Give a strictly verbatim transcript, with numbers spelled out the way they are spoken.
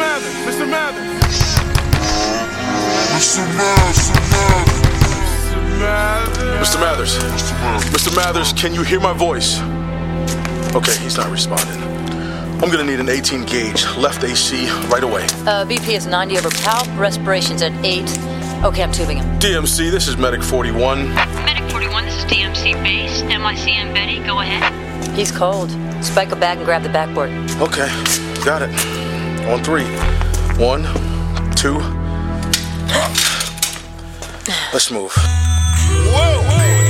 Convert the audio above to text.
Mathers, Mister Mathers. Mister Mathers. Mister Mathers. Mister Mathers, can you hear my voice? Okay, he's not responding. I'm gonna need an eighteen gauge, left A C, right away. Uh, B P is ninety over palp, respiration's at eight. Okay, I'm tubing him. D M C, this is Medic forty-one. Medic forty-one, this is D M C base. M I C M Betty, go ahead. He's cold. Spike a bag and grab the backboard. Okay, got it. On three. One, two. Let's move. Whoa, whoa.